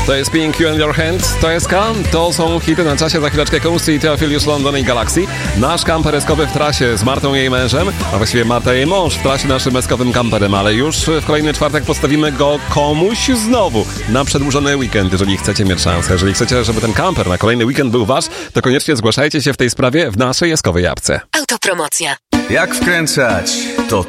To jest Pink You and Your Hand, to jest Kan, to są hity na czasie. Za chwileczkę Coasty, Theophilus, London i Galaxy. Nasz kamper eskowy w trasie z Martą i jej mężem, a właściwie Marta i jej mąż w trasie naszym eskowym kamperem, ale już w kolejny czwartek postawimy go komuś znowu na przedłużony weekend, jeżeli chcecie mieć szansę. Jeżeli chcecie, żeby ten kamper na kolejny weekend był wasz, to koniecznie zgłaszajcie się w tej sprawie w naszej eskowej apce. Autopromocja. Jak wkręcać? To